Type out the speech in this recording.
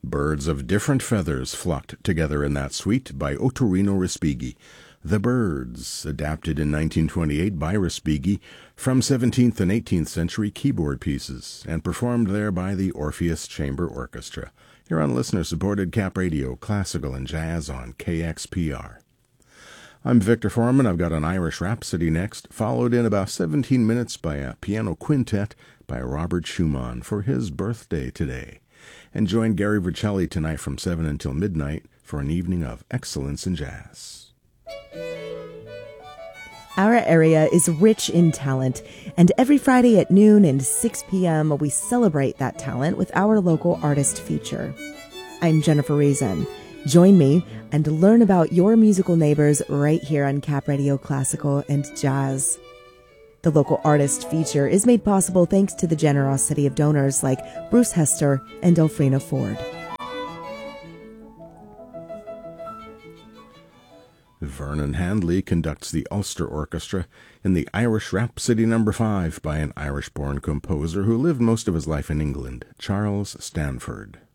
Birds of different feathers flocked together in that suite by Ottorino Respighi. The Birds, adapted in 1928 by Respighi from 17th and 18th century keyboard pieces, and performed there by the Orpheus Chamber Orchestra. You're on listener-supported Cap Radio, classical and jazz on KXPR. I'm Victor Foreman. I've got an Irish Rhapsody next, followed in about 17 minutes by a piano quintet by Robert Schumann for his birthday today. And join Gary Vercelli tonight from 7 until midnight for an evening of excellence in jazz. Our area is rich in talent, and every Friday at noon and 6 p.m. we celebrate that talent with our local artist feature. I'm Jennifer Reason. Join me and learn about your musical neighbors right here on Cap Radio Classical and Jazz. The local artist feature is made possible thanks to the generosity of donors like Bruce Hester and Elfrina Ford. Vernon Handley conducts the Ulster Orchestra in the Irish Rhapsody No. 5 by an Irish-born composer who lived most of his life in England, Charles Stanford.